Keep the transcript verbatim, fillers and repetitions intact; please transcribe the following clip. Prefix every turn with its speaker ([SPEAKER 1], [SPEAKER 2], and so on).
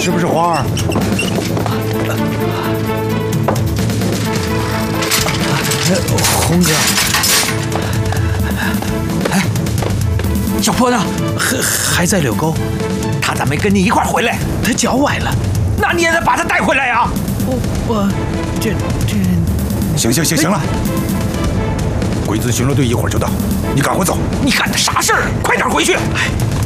[SPEAKER 1] 是不是花儿？
[SPEAKER 2] 红哥，
[SPEAKER 3] 哎，小坡呢？
[SPEAKER 2] 还还在柳沟。
[SPEAKER 3] 他咋没跟你一块回来？
[SPEAKER 2] 他脚崴了。
[SPEAKER 3] 那你也得把他带回来呀！
[SPEAKER 2] 我我这这……
[SPEAKER 1] 行行行行了，鬼子巡逻队一会儿就到，你赶快走。
[SPEAKER 3] 你干的啥事儿？快点回去！哎。